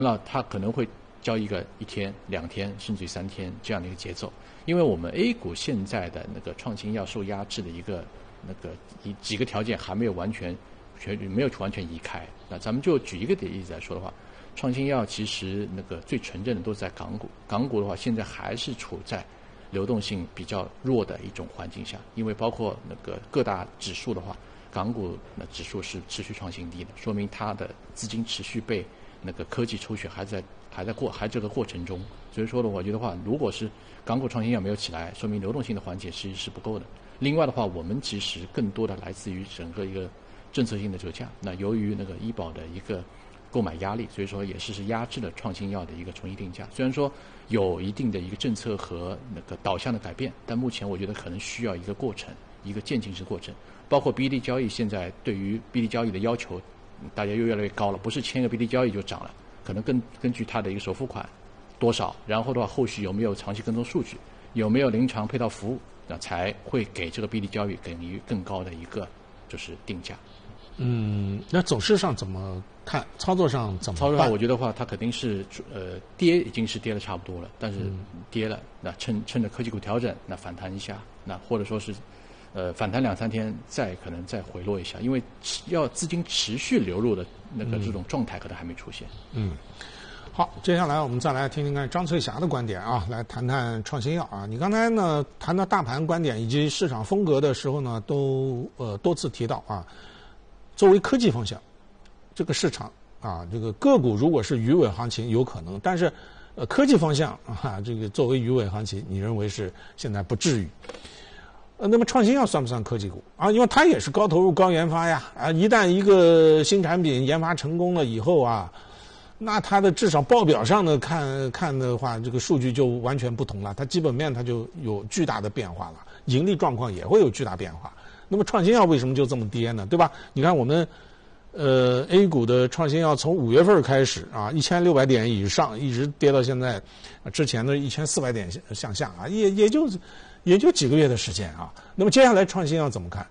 那它可能会交一天、2天，甚至于3天这样的一个节奏。因为我们 A 股现在的那个创新药受压制的一个几个条件还没有完全移开。那咱们就举一个例子来说的话，创新药其实那个最纯正的都是在港股，港股的话现在还是处在流动性比较弱的一种环境下，因为包括那个各大指数的话，港股的指数是持续创新低的，说明它的资金持续被那个科技抽血还这个过程中。所以说呢，我觉得话，如果是港股创新药没有起来，说明流动性的环节其实是不够的。另外的话，我们其实更多的来自于整个一个政策性的折价。那由于那个医保的一个购买压力，所以说也是压制了创新药的一个重新定价。虽然说有一定的一个政策和那个导向的改变，但目前我觉得可能需要一个过程，一个渐进式过程。包括 BD 交易，现在对于 BD 交易的要求，大家又越来越高了，不是签个 BD 交易就涨了，可能根据它的一个首付款多少，然后的话后续有没有长期跟踪数据，有没有临床配套服务，那才会给这个 BD 交易给予更高的一个就是定价。 那走势上怎么看？操作上怎么办？ 操作上我觉得话，它肯定是跌已经是跌了差不多了，但是跌了，那趁着科技股调整，那反弹一下，那或者说是反弹2-3天，可能再回落一下，因为要资金持续流入的那个这种状态可能还没出现。 好，接下来我们再来听听看张翠霞的观点啊，来谈谈创新药啊。你刚才呢谈到大盘观点以及市场风格的时候呢，都多次提到啊，作为科技方向，这个市场啊，这个个股如果是鱼尾行情有可能，但是科技方向啊，这个作为鱼尾行情，你认为是现在不至于。那么创新药算不算科技股啊？因为它也是高投入高研发呀啊！一旦一个新产品研发成功了以后啊，那它的至少报表上的看的话，这个数据就完全不同了，它基本面它就有巨大的变化了，盈利状况也会有巨大变化。那么创新药为什么就这么跌呢？对吧？你看我们A 股的创新药从5月份开始啊，1600点以上一直跌到现在，之前的1400点向下啊，也就几个月的时间啊。那么接下来创新药怎么看？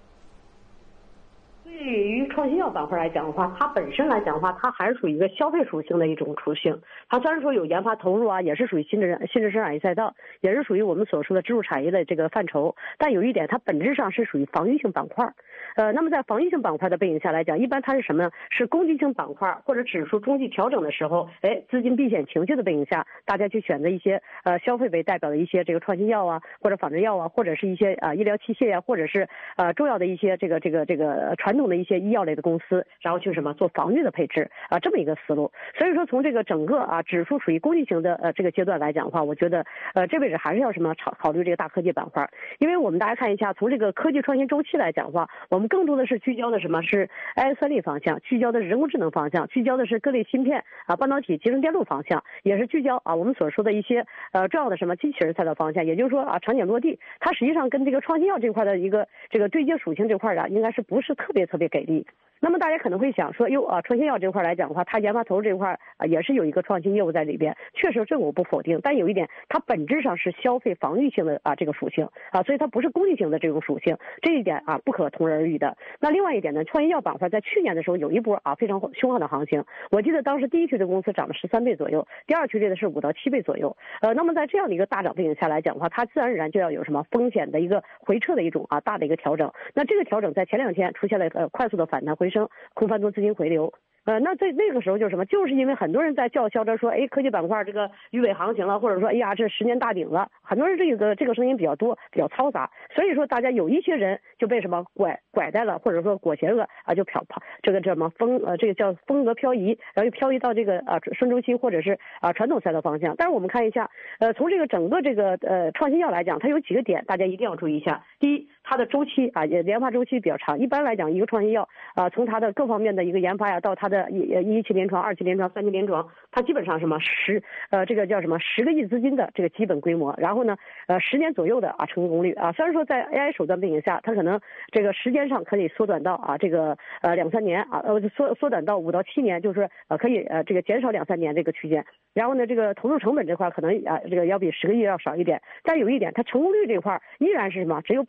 对于创新药板块来讲的话，它本身来讲的话，它还是属于一个消费属性的一种属性。它虽然说有研发投入啊，也是属于新质生产业赛道，也是属于我们所说的支柱产业的这个范畴。但有一点，它本质上是属于防御性板块。那么在防御性板块的背景下来讲，一般它是什么呢？是攻击性板块或者指数中期调整的时候，资金避险情绪的背景下，大家去选择一些消费为代表的一些这个创新药啊，或者仿制药啊，或者是一些医疗器械啊，或者是重要的一些这个传统的一些医药类的公司，然后去做防御的配置啊，这么一个思路。所以说从这个整个指数属于攻击型的这个阶段来讲的话，我觉得这位置还是要考虑这个大科技板块，因为我们大家看一下，从这个科技创新周期来讲的话，我们更多的是聚焦的是 AI 算力方向，聚焦的是人工智能方向，聚焦的是各类芯片半导体集成电路方向，也是聚焦我们所说的一些重要的机器人赛道方向，也就是说场景落地，它实际上跟这个创新药这块的一个这个对接属性这块应该是不是特别给力。那么大家可能会想说，创新药这块来讲的话，它研发投入这块也是有一个创新业务在里边，确实这个我不否定，但有一点，它本质上是消费防御性的这个属性所以它不是攻击性的这种属性，这一点不可同日而语的。那另外一点呢，创新药板块在去年的时候有一波非常凶悍的行情，我记得当时第一梯队的公司涨了13倍左右，第二梯队的是5到7倍左右。那么在这样的一个大涨背景下来讲的话，它自然而然就要有风险的一个回撤的一种大的一个调整。那这个调整在前2天出现了快速的反弹回升，空翻多资金回流。那在那个时候就是因为很多人在叫嚣着说，科技板块这个鱼尾行情了，或者说这10年大顶了，很多人这个声音比较多，比较嘈杂，所以说大家有一些人就被拐带了，或者说裹挟了就这个叫这个叫风格漂移，然后又漂移到这个顺周期或者是传统赛道方向。但是我们看一下从这个整个这个创新药来讲，它有几个点大家一定要注意一下。第一，它的周期研发周期比较长，一般来讲一个创新药从它的各方面的一个研发到它的1期临床、2期临床、3期临床，它基本上这个叫10个亿资金的这个基本规模，然后呢10年左右的成功率虽然说在 AI 手段背景下，它可能这个时间上可以缩短到这个2-3年缩短到5到7年，就是说可以这个减少2-3年这个区间。然后呢，这个投入成本这块可能这个要比10个亿要少一点，但有一点，它成功率这块依然是只有10%，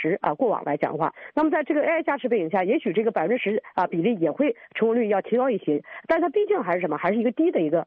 10%过往来讲的话，那么在这个 AI 加持背景下，也许这个10%比例也会成功率要提高一些，但它毕竟还是什么，还是一个低的一个